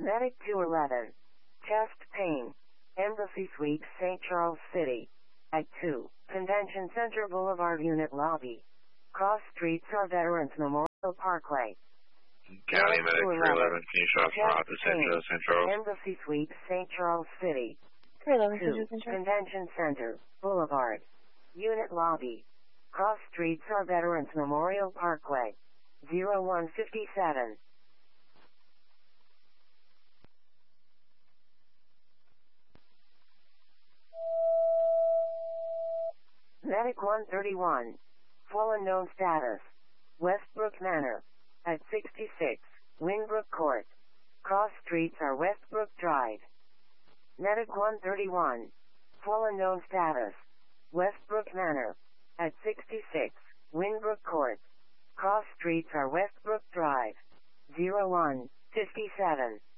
Medic 211. Chest pain. Embassy Suites, St. Charles City. At 2. Convention Center Boulevard Unit Lobby. Cross Streets or Veterans Memorial Parkway. County Medic 311, can you show us more out to St. Charles? Embassy Suites, St. Charles City. 311, 2. Convention Center Boulevard. Unit Lobby. Cross Streets or Veterans Memorial Parkway. 0157. Medic 131. Full unknown status. Westbrook Manor. At 66. Winbrook Court. Cross Streets are Westbrook Drive. Medic 131. Full unknown status. Westbrook Manor. At 66. Winbrook Court. Cross Streets are Westbrook Drive. 0157.